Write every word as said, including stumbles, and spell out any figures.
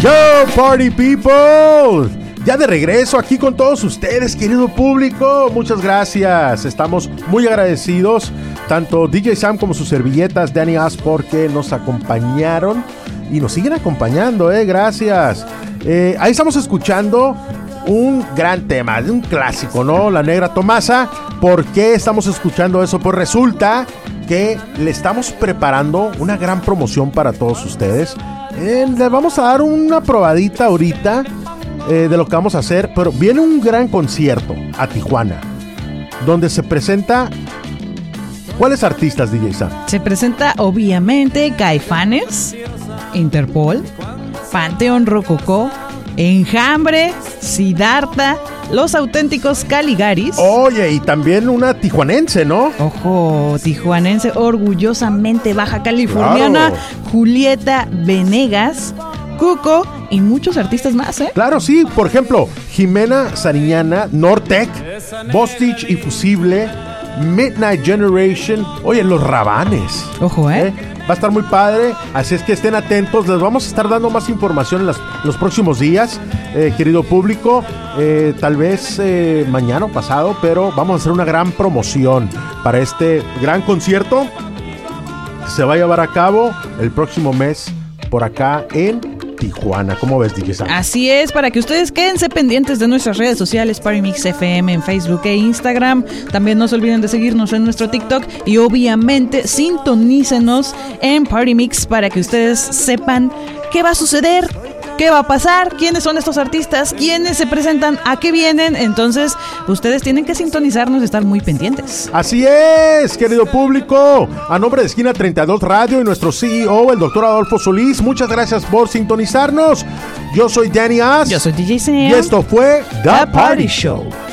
Yo, party people. Ya de regreso aquí con todos ustedes, querido público. Muchas gracias. Estamos muy agradecidos, tanto D J Sam como sus servilletas, Danny As, porque nos acompañaron y nos siguen acompañando, eh. Gracias. Eh, ahí estamos escuchando un gran tema, un clásico, ¿no? La Negra Tomasa. ¿Por qué estamos escuchando eso? Pues resulta que le estamos preparando una gran promoción para todos ustedes. Eh, le vamos a dar una probadita ahorita eh, de lo que vamos a hacer, pero viene un gran concierto a Tijuana, donde se presenta... ¿Cuáles artistas, D J Sam? Se presenta obviamente Caifanes, Interpol, Panteón Rococó, Enjambre, Siddhartha, Los Auténticos Caligaris. Oye, y también una tijuanense, ¿no? Ojo, tijuanense, orgullosamente baja californiana, Claro. Julieta Venegas, Cuco y muchos artistas más, ¿eh? Claro, sí. Por ejemplo, Jimena Sariñana, Nortec, Bostich y Fusible, Midnight Generation. Oye, Los Rabanes. Ojo, ¿eh? ¿Eh? Va a estar muy padre, así es que estén atentos. Les vamos a estar dando más información en las, los próximos días, eh, querido público. Eh, tal vez eh, mañana o pasado, pero vamos a hacer una gran promoción para este gran concierto que se va a llevar a cabo el próximo mes por acá en Tijuana. ¿Cómo ves, D J Sam? Así es, para que ustedes quédense pendientes de nuestras redes sociales, Party Mix F M en Facebook e Instagram. También no se olviden de seguirnos en nuestro TikTok y obviamente sintonícenos en Party Mix para que ustedes sepan qué va a suceder, qué va a pasar, quiénes son estos artistas, quiénes se presentan, a qué vienen. Entonces, ustedes tienen que sintonizarnos y estar muy pendientes. Así es, querido público. A nombre de Esquina treinta y dos Radio y nuestro C E O, el doctor Adolfo Solís, muchas gracias por sintonizarnos. Yo soy Danny As. Yo soy D J Sam. Y esto fue The, The Party, Party Show. Show.